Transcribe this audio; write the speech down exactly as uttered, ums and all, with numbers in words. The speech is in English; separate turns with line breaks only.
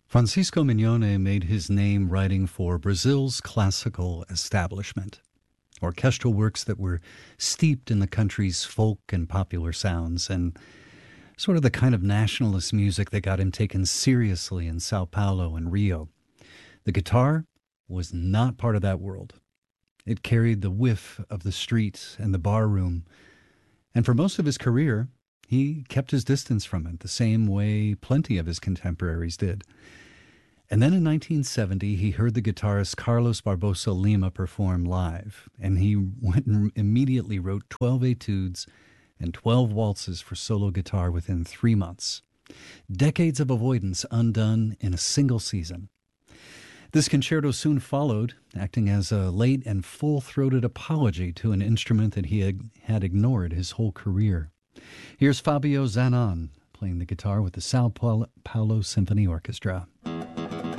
Francisco Mignone made his name writing for Brazil's classical establishment, orchestral works that were steeped in the country's folk and popular sounds, and sort of the kind of nationalist music that got him taken seriously in Sao Paulo and Rio. The guitar was not part of that world. It carried the whiff of the street and the bar room, and for most of his career, he kept his distance from it, the same way plenty of his contemporaries did. And then in nineteen seventy, he heard the guitarist Carlos Barbosa Lima perform live, and he went and immediately wrote twelve etudes and twelve waltzes for solo guitar within three months. Decades of avoidance undone in a single season. This concerto soon followed, acting as a late and full-throated apology to an instrument that he had, had ignored his whole career. Here's Fabio Zanon playing the guitar with the Sao Paulo Symphony Orchestra.